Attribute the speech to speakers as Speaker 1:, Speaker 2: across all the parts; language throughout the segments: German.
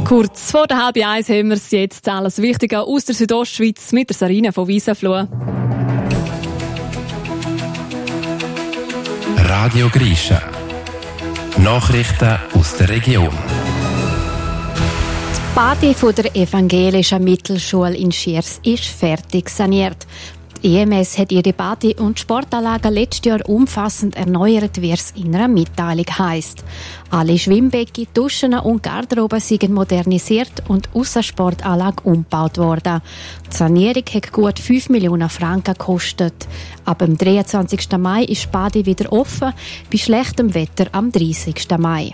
Speaker 1: Kurz vor der 12:30 haben wir es jetzt alles Wichtige aus der Südostschweiz mit der Sarina von Wiesenfluh.
Speaker 2: Radio Grisha. Nachrichten aus der Region.
Speaker 3: Die Badi von der evangelischen Mittelschule in Schiers ist fertig saniert. Die EMS hat ihre Badi- und Sportanlagen letztes Jahr umfassend erneuert, wie es in einer Mitteilung heisst. Alle Schwimmbecken, Duschen und Garderoben sind modernisiert und die Aussensportanlage umgebaut worden. Die Sanierung hat gut 5 Millionen Franken gekostet. Ab dem 23. Mai ist die Badi wieder offen, bei schlechtem Wetter am 30. Mai.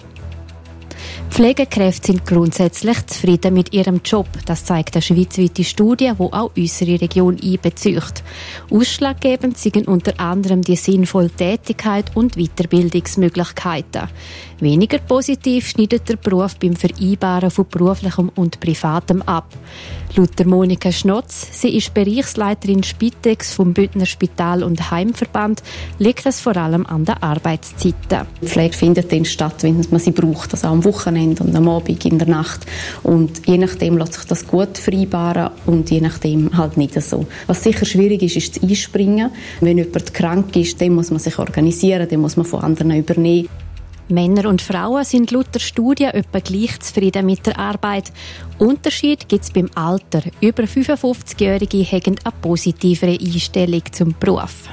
Speaker 3: Pflegekräfte sind grundsätzlich zufrieden mit ihrem Job. Das zeigt eine schweizweite Studie, die auch unsere Region einbezieht. Ausschlaggebend sind unter anderem die sinnvolle Tätigkeit und Weiterbildungsmöglichkeiten. Weniger positiv schneidet der Beruf beim Vereinbaren von beruflichem und privatem ab. Laut der Monika Schnotz, sie ist Bereichsleiterin Spitex vom Bündner Spital- und Heimverband, liegt es vor allem an den Arbeitszeiten.
Speaker 4: Die Pflege findet dann statt, wenn man sie braucht, also am Wochenende und am Abend, in der Nacht. Und je nachdem lässt sich das gut vereinbaren und je nachdem halt nicht so. Was sicher schwierig ist, ist das Einspringen. Wenn jemand krank ist, dann muss man sich organisieren, dann muss man von anderen übernehmen.
Speaker 3: Männer und Frauen sind laut der Studie etwa gleich zufrieden mit der Arbeit. Unterschied gibt es beim Alter. Über 55-Jährige haben eine positivere Einstellung zum Beruf.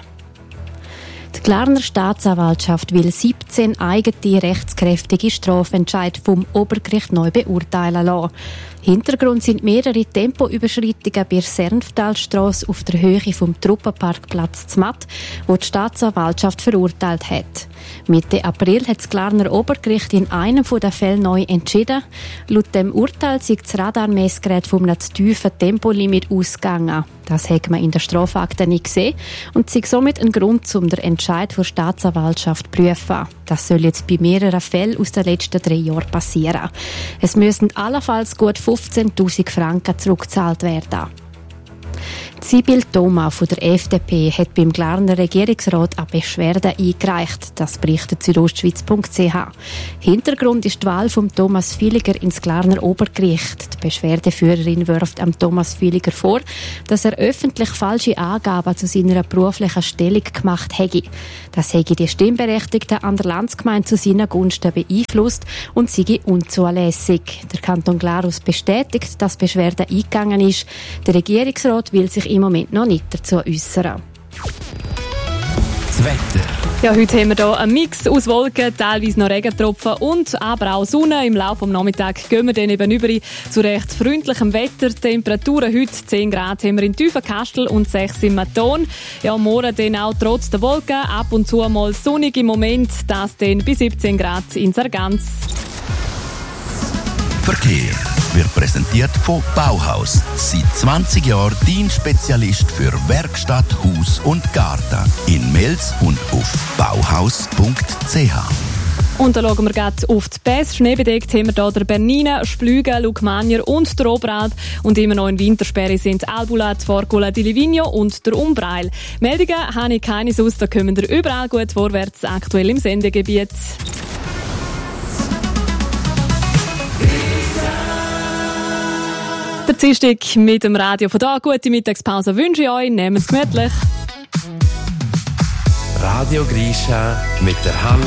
Speaker 3: Die Glarner Staatsanwaltschaft will 17 eigene rechtskräftige Strafentscheide vom Obergericht neu beurteilen lassen. Hintergrund sind mehrere Tempoüberschreitungen bei der Sernftalstrasse auf der Höhe vom Truppenparkplatz Zmatt, wo die Staatsanwaltschaft verurteilt hat. Mitte April hat das Glarner Obergericht in einem der Fälle neu entschieden. Laut dem Urteil sei das Radarmessgerät vom zu tiefen Tempolimit ausgegangen. Das hat man in der Strafakte nicht gesehen und sei somit ein Grund, um den Entscheid der Staatsanwaltschaft zu prüfen. Das soll jetzt bei mehreren Fällen aus den letzten 3 Jahren passieren. Es müssen allenfalls gut 15'000 Franken zurückgezahlt werden. Sibyl Thoma von der FDP hat beim Glarner Regierungsrat eine Beschwerde eingereicht. Das berichtet südostschweiz.ch. Hintergrund ist die Wahl von Thomas Villiger ins Glarner Obergericht. Die Beschwerdeführerin wirft am Thomas Villiger vor, dass er öffentlich falsche Angaben zu seiner beruflichen Stellung gemacht hätte. Das hätte die Stimmberechtigten an der Landsgemeinde zu seinen Gunsten beeinflusst und sei unzulässig. Der Kanton Glarus bestätigt, dass die Beschwerde eingegangen ist. Der Regierungsrat will sich im Moment noch nicht dazu äußern.
Speaker 2: Das Wetter.
Speaker 1: Ja, heute haben wir hier einen Mix aus Wolken, teilweise noch Regentropfen und aber auch Sonne. Im Laufe des Nachmittags gehen wir dann eben über zu recht freundlichem Wetter. Temperaturen heute 10 Grad haben wir in Tüfenkastel und 6 in Maton. Ja, morgen dann auch trotz der Wolken ab und zu mal sonnig im Moment. Das dann bis 17 Grad in Sargans.
Speaker 5: Verkehr wird präsentiert von Bauhaus. Seit 20 Jahren dein Spezialist für Werkstatt, Haus und Garten. In Mels und auf bauhaus.ch.
Speaker 1: Und dann schauen wir gerade auf die Pässe. Schneebedeckt haben wir hier der Bernina, Splügen, Lugmanier und der Oberalp. Und immer noch in Wintersperre sind Albula, Forcula di Livigno und der Umbreil. Meldungen habe ich keine aus, da kommen wir überall gut vorwärts, aktuell im Sendegebiet. Der Dienstag mit dem Radio von da. Gute Mittagspause wünsche ich euch. Nehmt es gemütlich.
Speaker 2: Radio Grisha mit der Hanna